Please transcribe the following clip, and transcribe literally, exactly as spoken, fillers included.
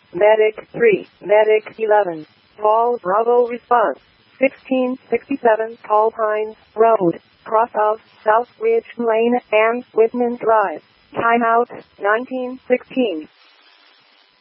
Medic three, Medic eleven. Paul Bravo response. sixteen sixty-seven Tall Pines Road, cross of South Ridge Lane and Whitman Drive. Timeout, nineteen sixteen.